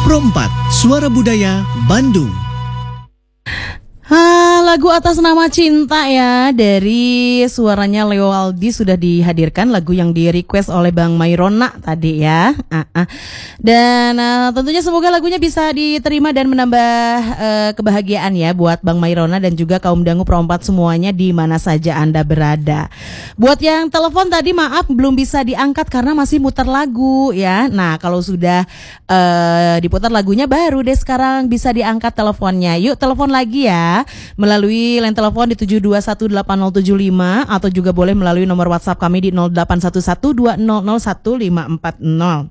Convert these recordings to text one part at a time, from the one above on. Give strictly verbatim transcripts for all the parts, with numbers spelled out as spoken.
Pro empat, Suara Budaya, Bandung. Ha, lagu Atas Nama Cinta ya, dari suaranya Leo Aldi sudah dihadirkan, lagu yang di request oleh Bang Mairona tadi ya. Ah, ah. Dan uh, tentunya semoga lagunya bisa diterima dan menambah uh, kebahagiaan ya buat Bang Mairona dan juga kaum dangu Pro empat semuanya di mana saja Anda berada. Buat yang telepon tadi maaf belum bisa diangkat karena masih muter lagu ya. Nah kalau sudah uh, diputar lagunya baru deh sekarang bisa diangkat teleponnya. Yuk telepon lagi ya, melalui line telepon di tujuh dua satu delapan nol tujuh lima atau juga boleh melalui nomor WhatsApp kami di nol delapan satu satu dua nol nol satu lima empat nol.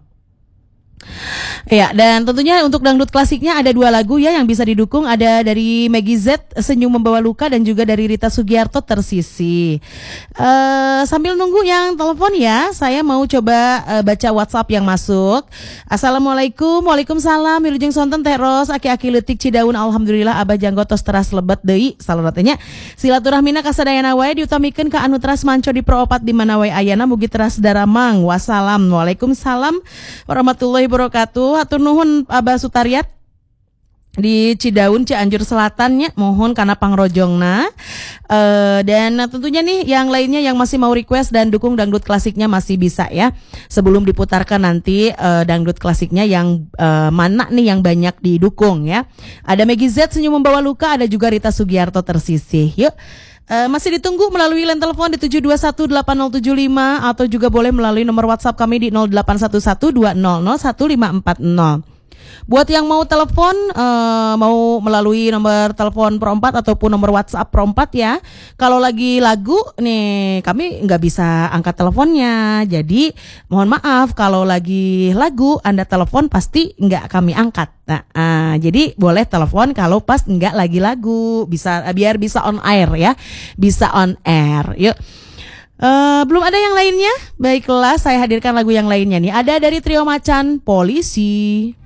Ya, dan tentunya untuk dangdut klasiknya ada dua lagu ya yang bisa didukung, ada dari Maggie Z, Senyum Membawa Luka, dan juga dari Rita Sugiarto, Tersisi. Uh, sambil nunggu yang telepon ya, saya mau coba uh, baca WhatsApp yang masuk. Assalamualaikum, waalaikumsalam, Wilujeng Sonten Teros, aki-aki letik Cidaun, alhamdulillah abah janggotos teras lebet deui. Saluratnya silaturahmina kasadayana wae diutamikeun ka anu teras manco di Pro opat di mana wae ayana mugi teras daramang. Wassalam, waalaikumsalam warahmatullahi wabarakatuh. Hatur nuhun Abah Sutariat di Cidaun, Cianjur Selatannya, mohon karena pangrojongna. Uh, dan tentunya nih yang lainnya yang masih mau request dan dukung dangdut klasiknya masih bisa ya. Sebelum diputarkan nanti uh, dangdut klasiknya yang uh, mana nih yang banyak didukung ya. Ada Maggie Z, Senyum Membawa Luka, ada juga Rita Sugiarto, Tersisih. Yuk. Uh, masih ditunggu melalui line telepon di tujuh dua satu delapan nol tujuh lima atau juga boleh melalui nomor WhatsApp kami di nol delapan satu satu dua nol nol satu lima empat nol. Buat yang mau telepon, uh, mau melalui nomor telepon Pro empat ataupun nomor WhatsApp Pro empat ya. Kalau lagi lagu nih kami nggak bisa angkat teleponnya. Jadi mohon maaf kalau lagi lagu Anda telepon pasti nggak kami angkat. Nah, uh, jadi boleh telepon kalau pas nggak lagi lagu, bisa biar bisa on air ya, bisa on air. Yuk. Uh, belum ada yang lainnya? Baiklah, saya hadirkan lagu yang lainnya nih. Ada dari Trio Macan, Polisi.